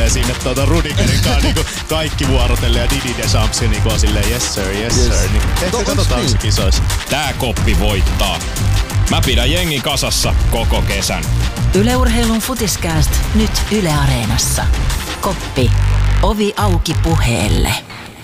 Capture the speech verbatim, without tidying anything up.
sinne tuota Rudigerin kanssa niinku kaikki vuorotellen ja Didi Deschamps niinku on silleen yes sir, yes, yes. sir. Niin ehkä no, katsotaan niin? Se kisoissa. Tää koppi voittaa. Mä pidän jengi kasassa koko kesän. Yle Urheilun Futiskääst nyt Yle Areenassa. Koppi. Ovi auki puheelle.